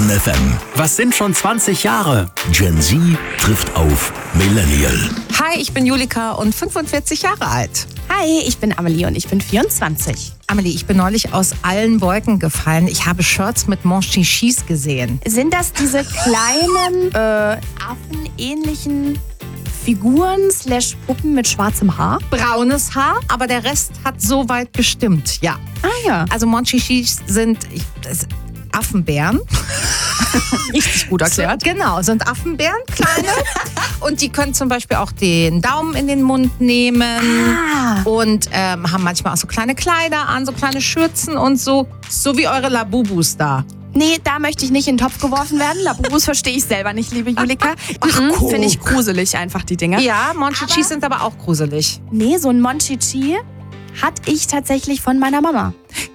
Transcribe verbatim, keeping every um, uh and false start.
Eden F M. Was sind schon zwanzig Jahre? Gen Z trifft auf Millennial. Hi, ich bin Julika und fünfundvierzig Jahre alt. Hi, ich bin Amelie und ich bin vierundzwanzig. Amelie, ich bin neulich aus allen Wolken gefallen. Ich habe Shirts mit Monchichis gesehen. Sind das diese kleinen, äh, affenähnlichen Figuren slash Puppen mit schwarzem Haar? Braunes Haar, aber der Rest hat soweit gestimmt, ja. Ah ja. Also Monchichis sind ich, das, Affenbären. Richtig gut erklärt. So, genau, sind Affenbären, kleine. Und die können zum Beispiel auch den Daumen in den Mund nehmen. Ah. Und ähm, haben manchmal auch so kleine Kleider an, so kleine Schürzen und so. So wie eure Labubus da. Nee, da möchte ich nicht in den Topf geworfen werden. Labubus verstehe ich selber nicht, liebe Julika. Ach, Mhm, guck. Finde ich gruselig einfach, die Dinger. Ja, Monchichis sind aber auch gruselig. Nee, so ein Monchichi hatte ich tatsächlich von meiner Mama.